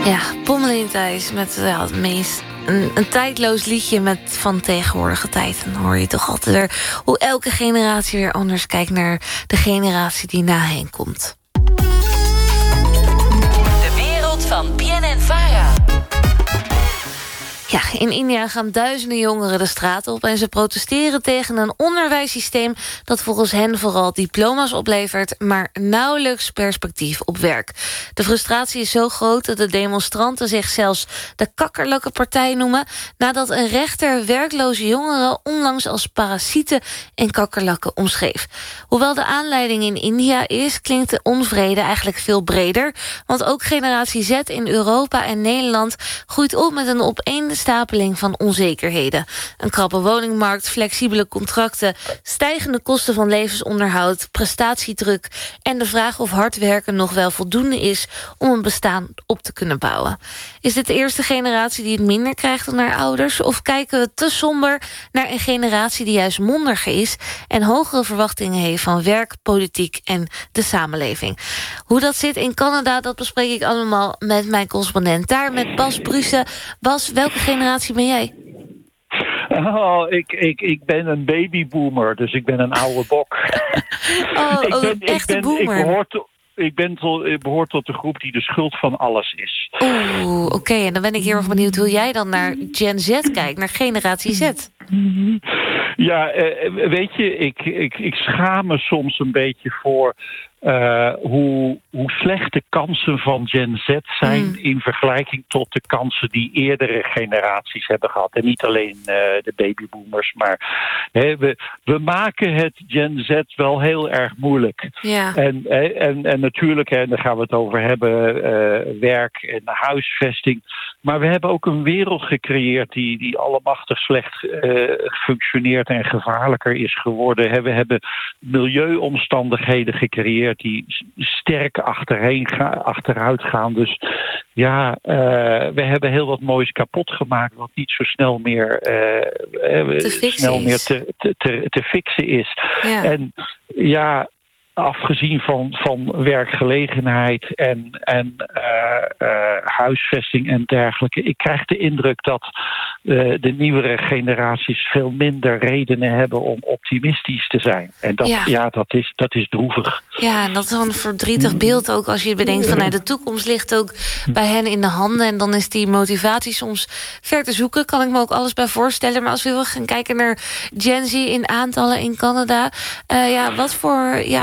Ja, Pommelien Thijs met het meest een tijdloos liedje van tegenwoordige tijd. Dan hoor je toch altijd weer hoe elke generatie weer anders kijkt naar de generatie die na hen komt. De wereld van BNN-Vara. Ja, in India gaan duizenden jongeren de straat op en ze protesteren tegen een onderwijssysteem dat volgens hen vooral diploma's oplevert, maar nauwelijks perspectief op werk. De frustratie is zo groot dat de demonstranten zich zelfs de kakkerlakken partij noemen, nadat een rechter werkloze jongeren onlangs als parasieten en kakkerlakken omschreef. Hoewel de aanleiding in India is, klinkt de onvrede eigenlijk veel breder, want ook generatie Z in Europa en Nederland groeit op met een opeenstapeling van onzekerheden. Een krappe woningmarkt, flexibele contracten, stijgende kosten van levensonderhoud, prestatiedruk en de vraag of hard werken nog wel voldoende is om een bestaan op te kunnen bouwen. Is dit de eerste generatie die het minder krijgt dan haar ouders? Of kijken we te somber naar een generatie die juist mondiger is en hogere verwachtingen heeft van werk, politiek en de samenleving? Hoe dat zit in Canada, dat bespreek ik allemaal met mijn correspondent daar, met Bas Brussen. Bas, welke generatie ben jij? Oh, ik ben een babyboomer, dus ik ben een oude bok. Een echte boomer. Ik behoor tot de groep die de schuld van alles is. Oké, en dan ben ik heel erg benieuwd hoe jij dan naar Gen Z kijkt, naar generatie Z. Ja, weet je, ik schaam me soms een beetje voor hoe slecht de kansen van Gen Z zijn in vergelijking tot de kansen die eerdere generaties hebben gehad. En niet alleen de babyboomers, maar we maken het Gen Z wel heel erg moeilijk. Ja. En natuurlijk, daar gaan we het over hebben, werk en huisvesting. Maar we hebben ook een wereld gecreëerd die allemachtig slecht functioneert en gevaarlijker is geworden. We hebben milieuomstandigheden gecreëerd die sterk achteruit gaan. Dus ja, we hebben heel wat moois kapot gemaakt wat niet zo snel meer te fixen is. Ja. En ja, afgezien van werkgelegenheid en huisvesting en dergelijke. Ik krijg de indruk dat de nieuwere generaties veel minder redenen hebben om optimistisch te zijn. En dat is droevig. Ja, en dat is wel een verdrietig beeld ook als je bedenkt van de toekomst ligt ook bij hen in de handen. En dan is die motivatie soms ver te zoeken. Kan ik me ook alles bij voorstellen. Maar als we gaan kijken naar Gen Z in aantallen in Canada. Wat voor